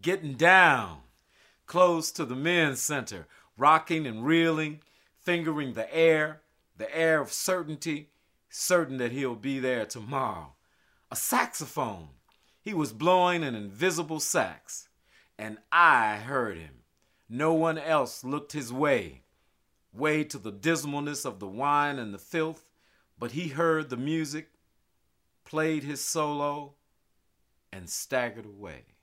getting down, close to the men's center, rocking and reeling, fingering the air of certainty, certain that he'll be there tomorrow. A saxophone. He was blowing an invisible sax, and I heard him. No one else looked his way to the dismalness of the wine and the filth, but he heard the music, played his solo, and staggered away.